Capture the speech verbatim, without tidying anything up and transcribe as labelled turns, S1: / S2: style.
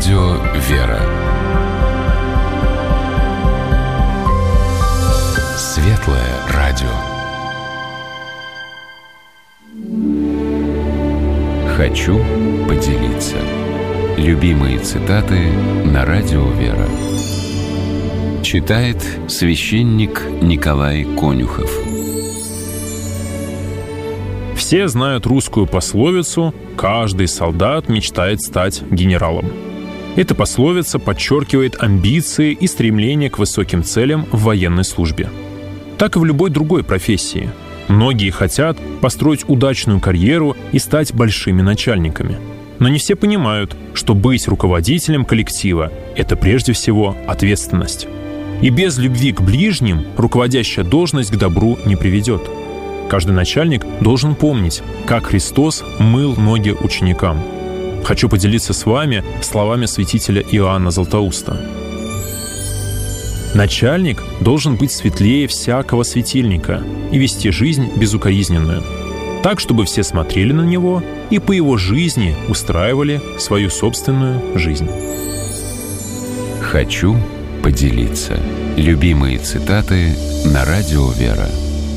S1: Радио «Вера». Светлое радио. Хочу поделиться. Любимые цитаты на Радио «Вера». Читает священник Николай Конюхов.
S2: Все знают русскую пословицу «Каждый солдат мечтает стать генералом». Эта пословица подчеркивает амбиции и стремление к высоким целям в военной службе. Так и в любой другой профессии. Многие хотят построить удачную карьеру и стать большими начальниками. Но не все понимают, что быть руководителем коллектива – это прежде всего ответственность. И без любви к ближним руководящая должность к добру не приведет. Каждый начальник должен помнить, как Христос мыл ноги ученикам. Хочу поделиться с вами словами святителя Иоанна Златоуста. Начальник должен быть светлее всякого светильника и вести жизнь безукоризненную, так, чтобы все смотрели на него и по его жизни устраивали свою собственную жизнь.
S1: Хочу поделиться. Любимые цитаты на Радио «Вера».